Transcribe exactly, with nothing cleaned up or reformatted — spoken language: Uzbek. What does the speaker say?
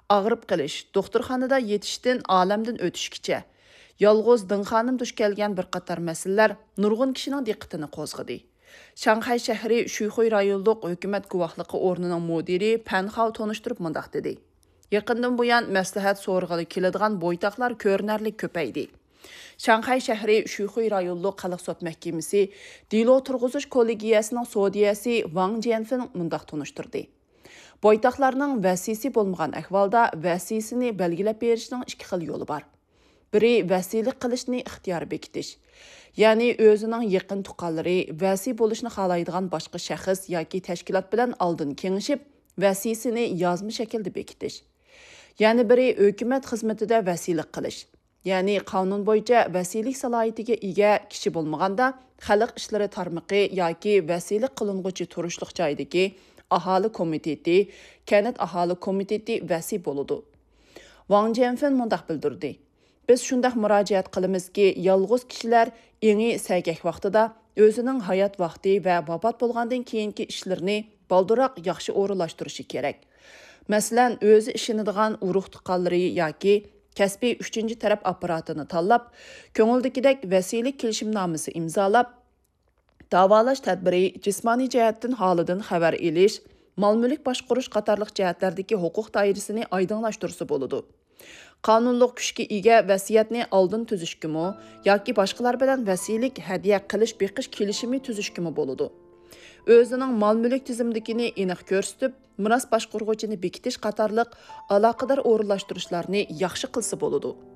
Ağrıp qilish, doktorxonada yetishdan olamdan o'tishgacha. Yolg'iz Dinxonim duch kelgan bir qator masalalar nurg'un kishining diqqatini qo'zg'adi. Shanxay shahri Shuyxuy rayonluq hukumat guvohligi o'rnining mudiri Panxao tonishtirib mundaq dedi. Yaqindan buyon maslahat so'rg'ili keladigan bo'ytaqlar ko'rinarli ko'paydi. Shanxay shahri Shuyxuy rayonluq xalq sud mahkamasi dilo turg'izish kollegiyasining sudiyasi Wang Jianfen mundaq tonishtirdi. Boytaqlarning vasisi bo'lmagan ahvolda vasisini belgilab berishning ikki xil yo'li bor. Biri vasilik qilishni ixtiyor bekitish. Ya'ni o'zining yaqin tuqqanlari vasi bo'lishni xohlaydigan boshqa shaxs yoki tashkilot bilan oldin kengashib, vasisini yozma shaklda bekitish. Ya'ni biri hukumat xizmatida vasilik qilish. Ya'ni qonun bo'yicha vasilik salohiyatiga ega kishi bo'lmaganda xalq ishlari tarmoqi yoki vasilik qilinguchi turishliq joydagi aholi komiteti, kanat aholi komiteti vasi bo'ladi. Wang Jianfen mundaq bildirdi. Biz shundaq murojaat qilamizki, yolg'iz kishilar еңі сәйгәк vaqtida o'zining hayot vaqti va vafot bo'lgandan keyingi ishlarini baldiroq yaxshi o'rinlashtirishi kerak. Masalan, o'zi ishinadigan urug' tuqqanlari yoki kasbiy uchinchi taraf apparatini tanlab, ko'ngildagidek vasilik kelishimnomasi imzolab, davolash tadbiri, jismoniy jihatdan holidan xabar elish, mol-mulk boshqarish qatorliq jihatlardagi huquq doirasini oydinlashtirsa bo'ladi. Qonunluq kuchga ega vasiyatni oldin tuzishkimi yoki boshqalar bilan vasilik hadiya qilish beqish kelishimi tuzishkimi bo'ladi. O'zining mol-mulk tizimidagini aniq ko'rsatib, miros boshqaruvchini bekitish qatorliq aloqador o'rinlashtirishlarni yaxshi qilsa bo'ladi.